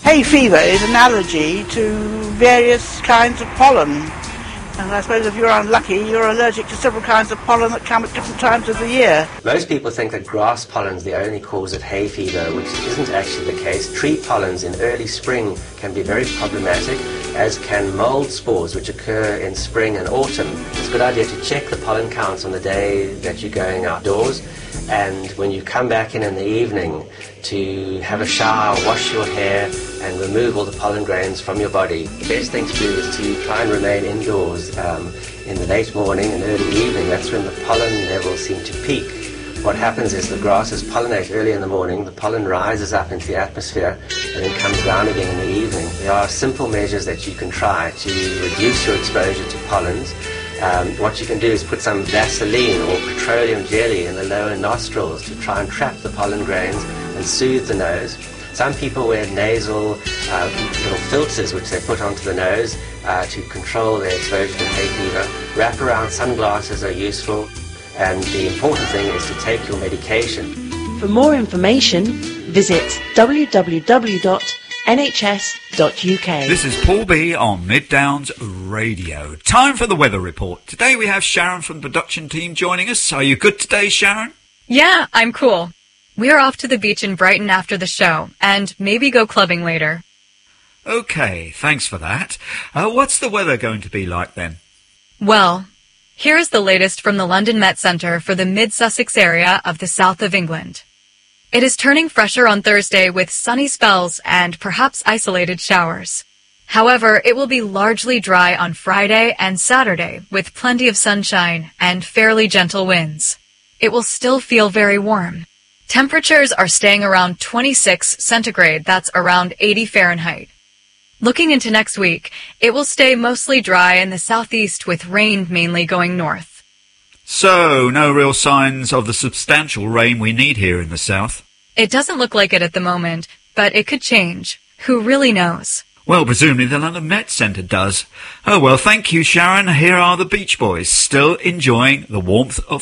Hay fever is an allergy to various kinds of pollen. And I suppose if you're unlucky, you're allergic to several kinds of pollen that come at different times of the year. Most people think that grass pollen is the only cause of hay fever, which isn't actually the case. Tree pollens in early spring can be very problematic, as can mold spores, which occur in spring and autumn. It's a good idea to check the pollen counts on the day that you're going outdoors, and when you come back in the evening, to have a shower, wash your hair, and remove all the pollen grains from your body. The best thing to do is to try and remain indoors in the late morning and early evening. That's when the pollen levels seem to peak. What happens is the grasses pollinate early in the morning, the pollen rises up into the atmosphere, and then comes down again in the evening. There are simple measures that you can try to reduce your exposure to pollens. What you can do is put some Vaseline or petroleum jelly in the lower nostrils to try and trap the pollen grains and soothe the nose. Some people wear nasal little filters which they put onto the nose to control their exposure to hay fever. Wraparound sunglasses are useful, and the important thing is to take your medication. For more information, visit www.nhs.uk. This is Paul B on Mid Downs Radio. Time for the weather report. Today we have Sharon from the production team joining us. Are you good today, Sharon? Yeah, I'm cool. We're off to the beach in Brighton after the show, and maybe go clubbing later. Okay, thanks for that. What's the weather going to be like then? Well, here is the latest from the London Met Centre for the Mid-Sussex area of the south of England. It is turning fresher on Thursday with sunny spells and perhaps isolated showers. However, it will be largely dry on Friday and Saturday with plenty of sunshine and fairly gentle winds. It will still feel very warm. Temperatures are staying around 26 centigrade, that's around 80 Fahrenheit. Looking into next week, it will stay mostly dry in the southeast with rain mainly going north. So, no real signs of the substantial rain we need here in the south? It doesn't look like it at the moment, but it could change. Who really knows? Well, presumably the London Met Centre does. Oh well, thank you, Sharon. Here are the Beach Boys, still enjoying the warmth of